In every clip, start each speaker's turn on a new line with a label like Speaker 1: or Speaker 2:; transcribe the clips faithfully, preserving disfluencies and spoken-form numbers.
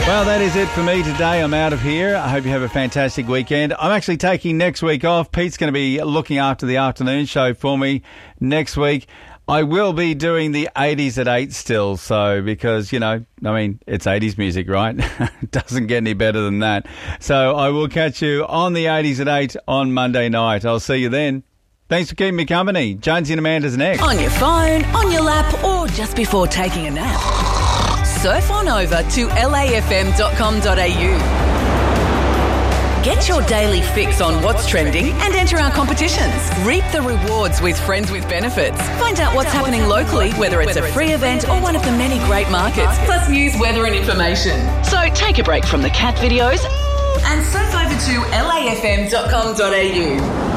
Speaker 1: Well, that is it for me today. I'm out of here. I hope you have a fantastic weekend. I'm actually taking next week off. Pete's going to be looking after the afternoon show for me next week. I will be doing the eighties at eight still, so because, you know, I mean, it's eighties music, right? It doesn't get any better than that. So I will catch you on the eighties at eight on Monday night. I'll see you then. Thanks for keeping me company. Jonesy and Amanda's next.
Speaker 2: On your phone, on your lap, or just before taking a nap. Surf on over to L A F M dot com dot A U. Get your daily fix on what's trending and enter our competitions. Reap the rewards with Friends with Benefits. Find out what's happening locally, whether it's a free event or one of the many great markets, plus news, weather and information. So take a break from the cat videos and surf over to L A F M dot com dot A U.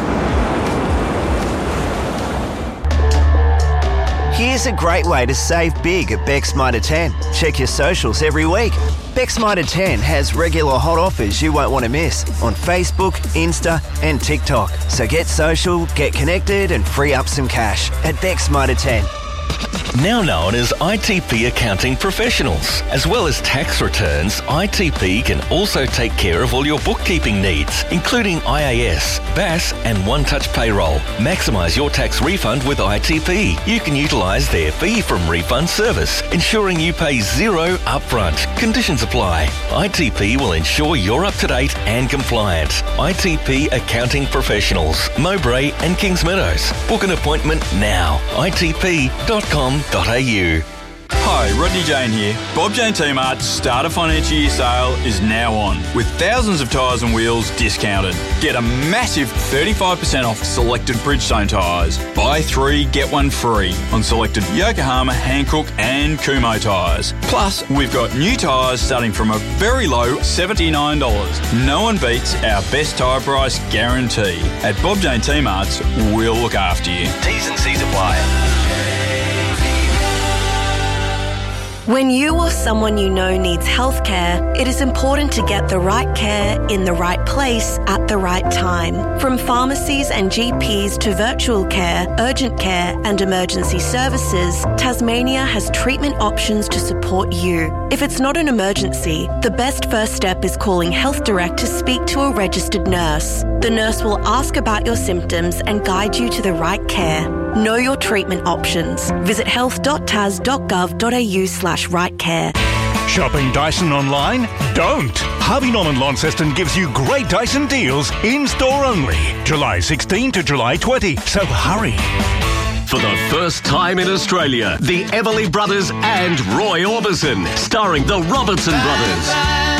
Speaker 3: Here's a great way to save big at Beck's Mitre ten. Check your socials every week. Beck's Mitre ten has regular hot offers you won't want to miss on Facebook, Insta and TikTok. So get social, get connected and free up some cash at Beck's Mitre ten.
Speaker 4: Now known as I T P Accounting Professionals. As well as tax returns, I T P can also take care of all your bookkeeping needs, including I A S, B A S and One Touch Payroll. Maximise your tax refund with I T P. You can utilise their fee from refund service, ensuring you pay zero upfront. Conditions apply. I T P will ensure you're up to date and compliant. I T P Accounting Professionals, Mowbray and Kings Meadows. Book an appointment now. I T P dot com dot A U.
Speaker 5: Hi, Rodney Jane here. Bob Jane T-Mart's Starter Financial Year sale is now on, with thousands of tyres and wheels discounted. Get a massive thirty-five percent off selected Bridgestone tyres. Buy three, get one free on selected Yokohama, Hankook and Kumho tyres. Plus, we've got new tyres starting from a very low seventy-nine dollars. No one beats our best tyre price guarantee. At Bob Jane T-Mart's, we'll look after you.
Speaker 3: T's and C's apply.
Speaker 6: When you or someone you know needs healthcare, it is important to get the right care in the right place at the right time. From pharmacies and G Ps to virtual care, urgent care and emergency services, Tasmania has treatment options to support you. If it's not an emergency, the best first step is calling Health Direct to speak to a registered nurse. The nurse will ask about your symptoms and guide you to the right care. Know your treatment options. Visit health dot tas dot gov dot a u slash right care.
Speaker 7: Shopping Dyson online? Don't! Harvey Norman Launceston gives you great Dyson deals in-store only. July sixteenth to July twentieth, so hurry.
Speaker 8: For the first time in Australia, the Everly Brothers and Roy Orbison, starring the Robertson Brothers.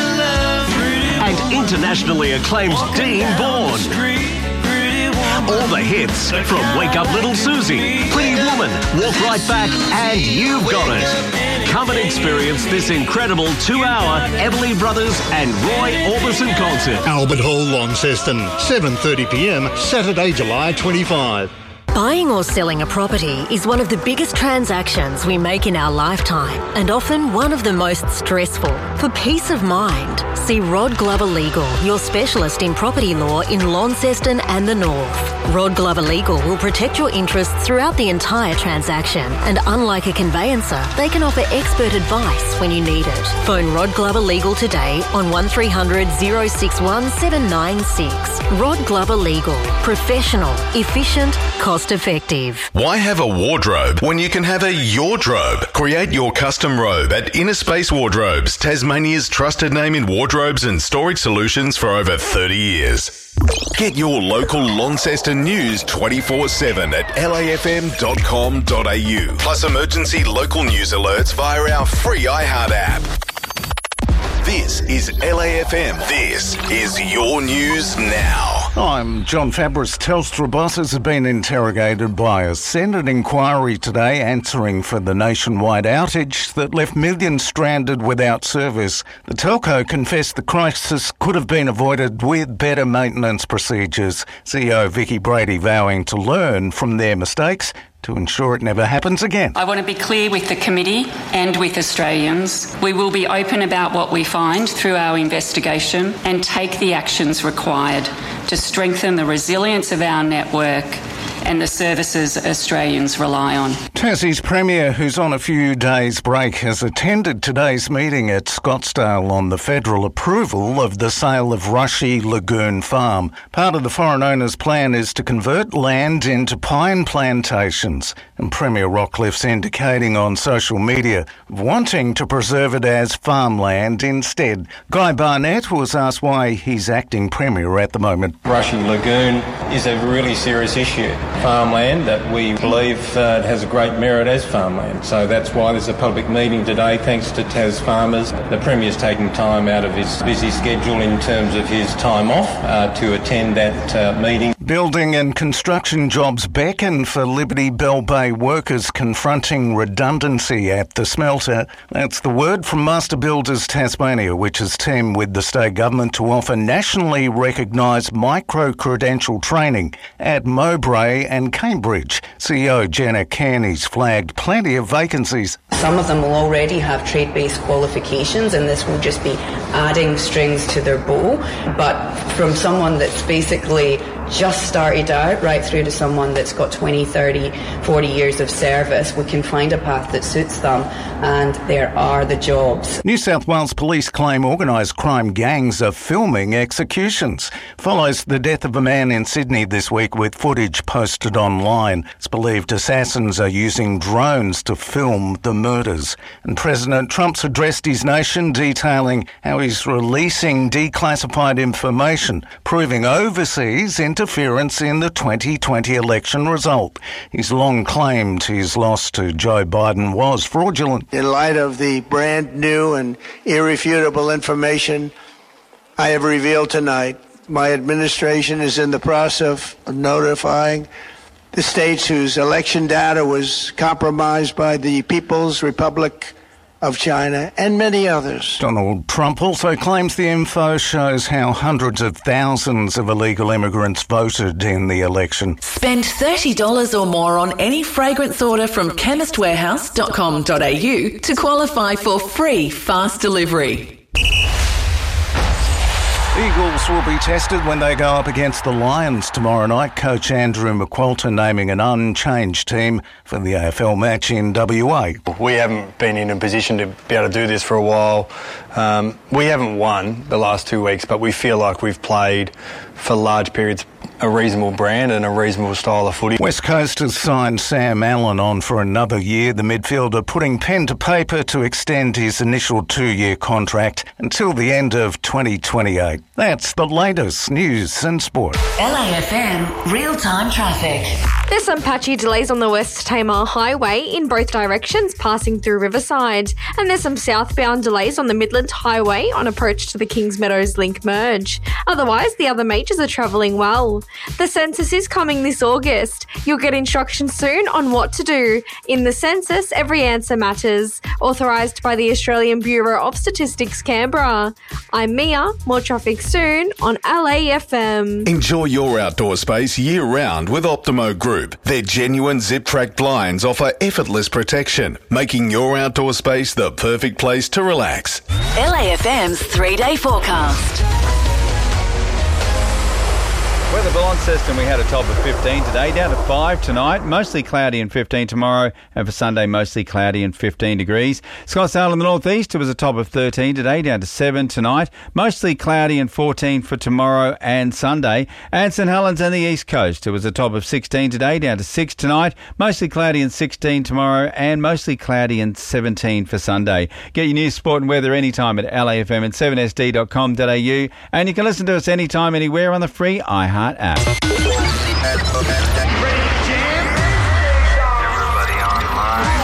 Speaker 8: And internationally acclaimed Dean Bourne. All the hits from Wake Up Little Susie, Pretty Woman, Walk Right Back and You've Got It. Come and experience this incredible two-hour Everly Brothers and Roy Orbison concert.
Speaker 9: Albert Hall, Launceston, seven thirty p m, Saturday, July twenty-fifth.
Speaker 10: Buying or selling a property is one of the biggest transactions we make in our lifetime and often one of the most stressful. For peace of mind, see Rod Glover Legal, your specialist in property law in Launceston and the North. Rod Glover Legal will protect your interests throughout the entire transaction, and unlike a conveyancer, they can offer expert advice when you need it. Phone Rod Glover Legal today on one three hundred, oh six one, seven nine six. Rod Glover Legal. Professional, efficient, cost effective.
Speaker 11: Why have a wardrobe when you can have a Yordrobe? Create your custom robe at Inner Space Wardrobes, Tasmania's trusted name in wardrobes and storage solutions for over thirty years. Get your local Launceston news twenty-four seven at L A F M dot com dot A U. Plus emergency local news alerts via our free iHeart app. This is L A F M. This is your news now.
Speaker 7: I'm John Fabris. Telstra bosses have been interrogated by a Senate inquiry today answering for the nationwide outage that left millions stranded without service. The telco confessed the crisis could have been avoided with better maintenance procedures. C E O Vicky Brady vowing to learn from their mistakes to ensure it never happens again.
Speaker 12: I want to be clear with the committee and with Australians. We will be open about what we find through our investigation and take the actions required to strengthen the resilience of our network and the services Australians rely on.
Speaker 7: Tassie's Premier, who's on a few days' break, has attended today's meeting at Scottsdale on the federal approval of the sale of Rushy Lagoon Farm. Part of the foreign owner's plan is to convert land into pine plantations, and Premier Rockliff's indicating on social media wanting to preserve it as farmland instead. Guy Barnett was asked why he's acting Premier at the moment.
Speaker 13: Rushy Lagoon is a really serious issue. Farmland that we believe uh, has a great merit as farmland. So that's why there's a public meeting today, thanks to Tas farmers. The Premier's taking time out of his busy schedule in terms of his time off uh, to attend that uh, meeting.
Speaker 7: Building and construction jobs beckon for Liberty Bell Bay workers confronting redundancy at the smelter. That's the word from Master Builders Tasmania, which has teamed with the state government to offer nationally recognised micro-credential training at Mowbray and Cambridge. C E O Jenna Kearney's flagged plenty of vacancies.
Speaker 14: Some of them will already have trade-based qualifications, and this will just be adding strings to their bow. But from someone that's basically just started out right through to someone that's got twenty, thirty, forty years of service, we can find a path that suits them, and there are the jobs.
Speaker 7: New South Wales police claim organised crime gangs are filming executions. Follows the death of a man in Sydney this week with footage posted online. It's believed assassins are using drones to film the murders. And President Trump's addressed his nation detailing how he's releasing declassified information, proving overseas interference in the twenty twenty election result. He's long claimed his loss to Joe Biden was fraudulent.
Speaker 15: In light of the brand new and irrefutable information I have revealed tonight, my administration is in the process of notifying the states whose election data was compromised by the People's Republic of China and many others.
Speaker 7: Donald Trump also claims the info shows how hundreds of thousands of illegal immigrants voted in the election.
Speaker 2: Spend thirty dollars or more on any fragrance order from chemist warehouse dot com dot a u to qualify for free fast delivery.
Speaker 7: Eagles will be tested when they go up against the Lions tomorrow night. Coach Andrew McQualter naming an unchanged team for the A F L match in W A.
Speaker 16: We haven't been in a position to be able to do this for a while. Um, we haven't won the last two weeks, but we feel like we've played for large periods a reasonable brand and a reasonable style of footy.
Speaker 7: West Coast has signed Sam Allen on for another year. The midfielder putting pen to paper to extend his initial two-year contract until the end of twenty twenty-eight. That's the latest news and sport.
Speaker 17: L A F M real-time traffic.
Speaker 18: There's some patchy delays on the West Tamar Highway in both directions passing through Riverside. And there's some southbound delays on the Midland Highway on approach to the Kings Meadows Link merge. Otherwise, the other majors are travelling well. The census is coming this August. You'll get instructions soon on what to do. In the census, every answer matters. Authorised by the Australian Bureau of Statistics, Canberra. I'm Mia. More traffic soon on L A F M.
Speaker 11: Enjoy your outdoor space year-round with Optimo Group. Their genuine zip-track blinds offer effortless protection, making your outdoor space the perfect place to relax.
Speaker 17: L A F M's three-day forecast.
Speaker 1: Weather balance system, we had a top of fifteen today, down to five tonight, mostly cloudy and fifteen tomorrow, and for Sunday mostly cloudy and fifteen degrees. Scottsdale in the northeast, it was a top of thirteen today, down to seven tonight, mostly cloudy and fourteen for tomorrow and Sunday. And St Helens and the east coast, it was a top of sixteen today, down to six tonight, mostly cloudy and sixteen tomorrow, and mostly cloudy and seventeen for Sunday. Get your news, sport and weather anytime at L A F M and seven S D dot com dot a u, and you can listen to us anytime, anywhere on the free iHeart app.
Speaker 19: Everybody online.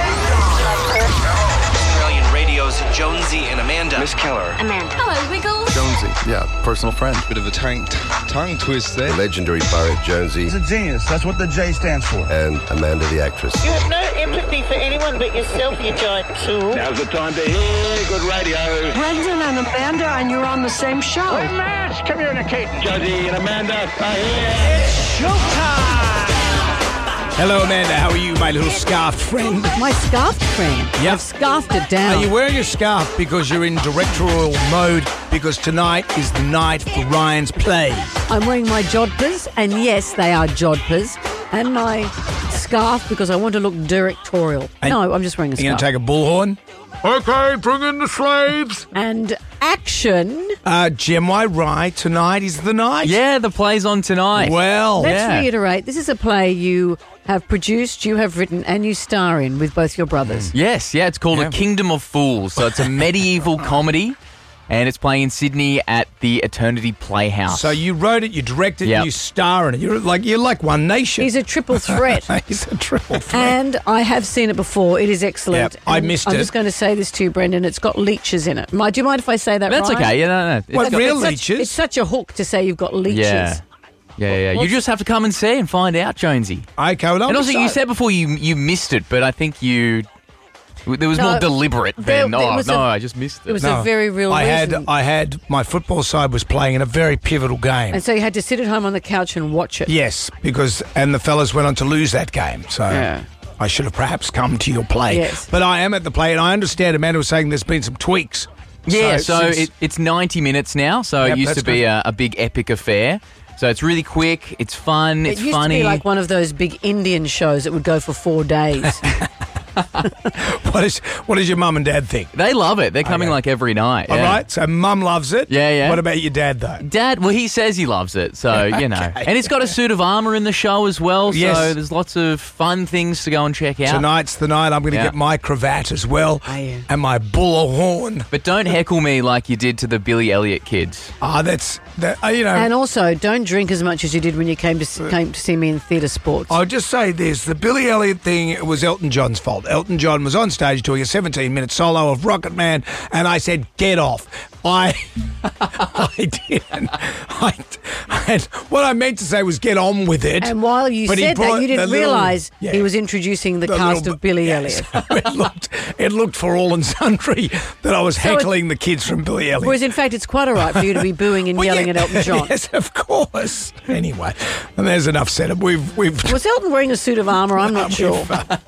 Speaker 20: Australian Radio's Jonesy and Amanda.
Speaker 21: Miss Keller.
Speaker 22: Amanda. Hello, Wiggles.
Speaker 21: Jonesy, yeah, personal friend.
Speaker 23: Bit of a tongue, tongue twist there.
Speaker 21: Legendary Barrett Jonesy.
Speaker 24: He's a genius. That's what the J stands for.
Speaker 21: And Amanda the actress.
Speaker 25: You have no empathy for anyone but yourself, you giant tool.
Speaker 26: Now's the time to hear good radio.
Speaker 27: Brendan and Amanda, and you're on the same show.
Speaker 26: We're mass communicating. Jonesy and Amanda are here.
Speaker 28: It's showtime! Hello, Amanda. How are you, my little scarfed friend?
Speaker 29: My scarfed friend?
Speaker 28: Yep.
Speaker 29: I've scarfed it down.
Speaker 28: Are you wearing your scarf because you're in directorial mode? Because tonight is the night for Ryan's play.
Speaker 29: I'm wearing my jodhpurs, and yes, they are jodhpurs, and my scarf because I want to look directorial.
Speaker 28: And
Speaker 29: no, I'm just wearing a
Speaker 28: You're going
Speaker 29: scarf.
Speaker 28: to take a bullhorn? Okay, bring in the slaves.
Speaker 29: And action.
Speaker 28: Uh, Gem Y Rye, tonight is the night.
Speaker 3: Yeah, the play's on tonight.
Speaker 28: Well,
Speaker 29: Let's
Speaker 3: yeah.
Speaker 29: reiterate. This is a play you have produced, you have written, and you star in with both your brothers.
Speaker 3: Yes, yeah, it's called
Speaker 28: Yeah.
Speaker 3: A Kingdom of Fools. So it's a medieval comedy, and it's playing in Sydney at the Eternity Playhouse.
Speaker 28: So you wrote it, you directed it,
Speaker 3: Yep.
Speaker 28: you star in it. You're like you're like One Nation.
Speaker 29: He's a triple threat.
Speaker 28: He's a triple threat.
Speaker 29: And I have seen it before. It is excellent.
Speaker 28: Yep, I
Speaker 29: And
Speaker 28: missed
Speaker 29: I'm
Speaker 28: it. it.
Speaker 29: just going to say this to you, Brendan. It's got leeches in it. Mi- Do you mind if I say that
Speaker 3: That's
Speaker 29: right?
Speaker 3: okay. Yeah, no, no. It's
Speaker 28: What,
Speaker 3: got-
Speaker 28: real
Speaker 29: it's such,
Speaker 28: leeches?
Speaker 29: It's such a hook to say you've got leeches.
Speaker 3: Yeah. Yeah, yeah. You
Speaker 29: What's-
Speaker 3: just have to come and see and find out, Jonesy.
Speaker 28: Okay, well, I'm
Speaker 3: And also, you
Speaker 28: excited.
Speaker 3: said before you you missed it, but I think you there was
Speaker 29: No,
Speaker 3: more deliberate
Speaker 29: there-
Speaker 3: than
Speaker 29: there
Speaker 3: oh
Speaker 29: was
Speaker 3: no,
Speaker 29: a-
Speaker 3: I just missed it.
Speaker 29: It was a very real
Speaker 28: I had
Speaker 29: reason.
Speaker 28: I had my football side was playing in a very pivotal game.
Speaker 29: And so you had to sit at home on the couch and watch it.
Speaker 28: Yes, because and the fellas went on to lose that game. So
Speaker 29: Yeah.
Speaker 28: I should have perhaps come to your play.
Speaker 29: Yes.
Speaker 28: But I am at the play, and I understand Amanda was saying there's been some tweaks.
Speaker 3: Yeah, so,
Speaker 28: since-
Speaker 3: it, it's ninety minutes now. So
Speaker 28: Yep,
Speaker 3: it used
Speaker 28: that's
Speaker 3: to be a, a big epic affair. So it's really quick. It's fun.
Speaker 29: It
Speaker 3: It's
Speaker 29: used
Speaker 3: funny.
Speaker 29: to be like one of those big Indian shows that would go for four days.
Speaker 28: what is what does your mum and dad think?
Speaker 3: They love it. They're coming
Speaker 28: Okay.
Speaker 3: like every night.
Speaker 28: All
Speaker 3: yeah.
Speaker 28: right, so mum loves it.
Speaker 3: Yeah, yeah.
Speaker 28: What about your dad though?
Speaker 3: Dad, well, he says he loves it, so, you know.
Speaker 28: Okay.
Speaker 3: And it's got a suit of armour in the show as well, so
Speaker 28: Yes.
Speaker 3: there's lots of fun things to go and check out.
Speaker 28: Tonight's the night. I'm going to
Speaker 3: Yeah.
Speaker 28: get my cravat as well,
Speaker 29: Oh, yeah.
Speaker 28: and my bullhorn.
Speaker 3: But don't heckle me like you did to the Billy Elliot kids.
Speaker 28: Ah, that's that. Uh, you know.
Speaker 29: And also, don't drink as much as you did when you came to s- came to see me in theatre sports.
Speaker 28: I'll just say this: the Billy Elliot thing was Elton John's fault. Elton John was on stage doing a seventeen-minute solo of Rocket Man, and I said, "Get off." I, I didn't. I, and what I meant to say was, "Get on with it."
Speaker 29: And while you
Speaker 28: But he
Speaker 29: said that,
Speaker 28: brought
Speaker 29: you didn't
Speaker 28: the little-
Speaker 29: realise
Speaker 28: yeah.
Speaker 29: he was introducing the,
Speaker 28: The
Speaker 29: cast
Speaker 28: little-
Speaker 29: of Billy
Speaker 28: yes.
Speaker 29: Elliot.
Speaker 28: it looked, it looked for all and sundry that I was
Speaker 29: So it-
Speaker 28: heckling the kids from Billy Elliot.
Speaker 29: Whereas, in fact, it's quite all right for you to be booing and
Speaker 28: Well,
Speaker 29: yelling
Speaker 28: yeah,
Speaker 29: at Elton John.
Speaker 28: Yes, of course. Anyway, and there's enough said. We've we've.
Speaker 29: Was Elton wearing a suit of armour? I'm not sure.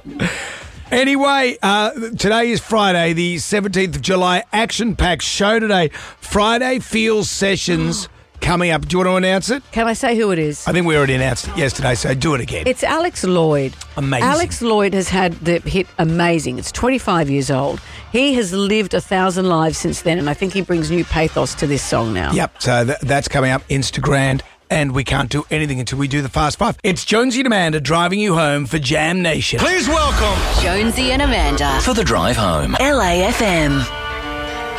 Speaker 28: Anyway, uh, today is Friday, the seventeenth of July. Action-packed show today. Friday Feels Sessions coming up. Do you want to announce it?
Speaker 29: Can I say who it is?
Speaker 28: I think we already announced it yesterday, so do it again.
Speaker 29: It's Alex Lloyd.
Speaker 28: Amazing.
Speaker 29: Alex Lloyd has had the hit Amazing. It's twenty-five years old. He has lived a thousand lives since then, and I think he brings new pathos to this song now.
Speaker 28: Yep, so th- that's coming up. Instagram. And we can't do anything until we do the Fast Five. It's Jonesy and Amanda driving you home for Jam Nation.
Speaker 23: Please welcome
Speaker 17: Jonesy and Amanda
Speaker 20: For the drive home.
Speaker 17: L A F M.